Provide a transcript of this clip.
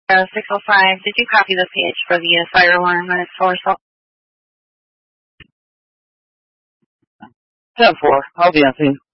605, did you copy the page for the fire alarm at Sourcewell? 10-4, I'll be on scene.